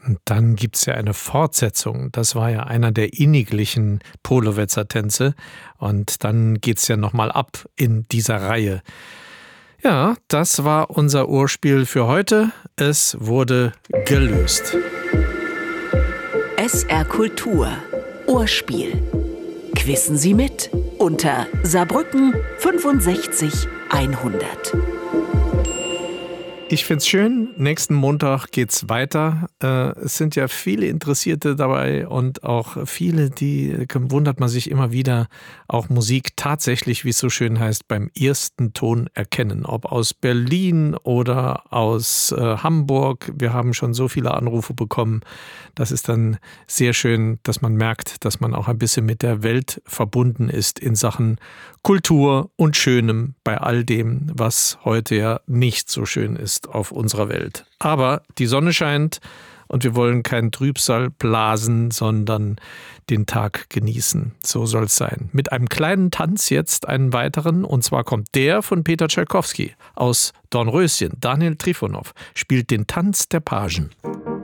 Und dann gibt es ja eine Fortsetzung. Das war ja einer der inniglichen Polowetzer Tänze. Und dann geht es ja nochmal ab in dieser Reihe. Ja, das war unser Urspiel für heute. Es wurde gelöst. SR Kultur. Urspiel. Quissen Sie mit unter Saarbrücken 65 100. Ich find's schön. Nächsten Montag geht's weiter. Es sind ja viele Interessierte dabei und auch viele, die wundert man sich immer wieder, auch Musik tatsächlich, wie es so schön heißt, beim ersten Ton erkennen. Ob aus Berlin oder aus Hamburg. Wir haben schon so viele Anrufe bekommen. Das ist dann sehr schön, dass man merkt, dass man auch ein bisschen mit der Welt verbunden ist in Sachen Kultur und Schönem bei all dem, was heute ja nicht so schön ist auf unserer Welt. Aber die Sonne scheint und wir wollen keinen Trübsal blasen, sondern den Tag genießen. So soll es sein. Mit einem kleinen Tanz jetzt einen weiteren, und zwar kommt der von Peter Tschaikowski aus Dornröschen. Daniel Trifonow spielt den Tanz der Pagen.